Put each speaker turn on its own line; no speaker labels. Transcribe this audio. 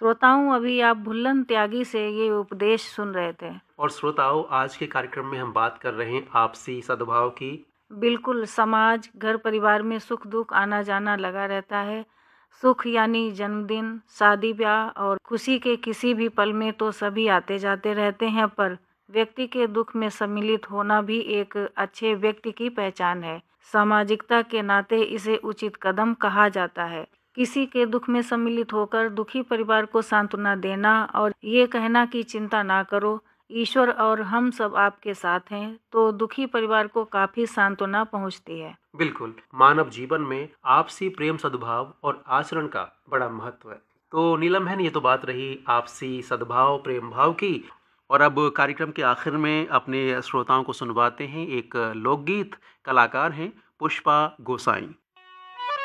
श्रोताओं, अभी आप भुल्लन त्यागी से ये उपदेश सुन रहे थे।
और श्रोताओं, आज के कार्यक्रम में हम बात कर रहे हैं आपसी सद्भाव की।
बिल्कुल, समाज, घर परिवार में सुख दुख आना जाना लगा रहता है। सुख यानी जन्मदिन, शादी ब्याह और खुशी के किसी भी पल में तो सभी आते जाते रहते हैं, पर व्यक्ति के दुख में सम्मिलित होना भी एक अच्छे व्यक्ति की पहचान है। सामाजिकता के नाते इसे उचित कदम कहा जाता है। किसी के दुख में सम्मिलित होकर दुखी परिवार को सांत्वना देना और ये कहना कि चिंता ना करो, ईश्वर और हम सब आपके साथ हैं, तो दुखी परिवार को काफी सांत्वना पहुंचती है।
बिल्कुल, मानव जीवन में आपसी प्रेम सद्भाव और आचरण का बड़ा महत्व है। तो नीलम बहन, ये तो बात रही आपसी सद्भाव प्रेम भाव की। और अब कार्यक्रम के आखिर में अपने श्रोताओं को सुनवाते हैं एक लोकगीत। कलाकार हैं पुष्पा गोसाई।